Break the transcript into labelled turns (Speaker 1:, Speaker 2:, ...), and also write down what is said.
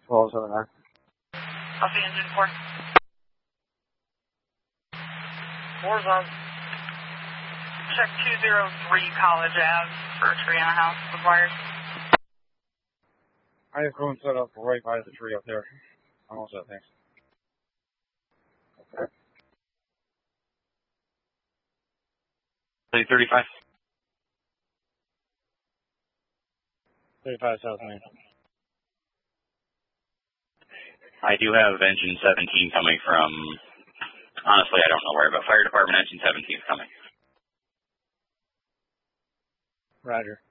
Speaker 1: 1279.
Speaker 2: Copy engine 4. 4's on. Check 203 College Ave for a tree in the house required.
Speaker 1: I have phone set up right by the tree up there. I'm all set, thanks. Okay.
Speaker 3: 35.
Speaker 1: 35 South Main.
Speaker 3: I do have engine 17 coming from, honestly, I don't know where, but fire department engine 17 is coming.
Speaker 1: Roger.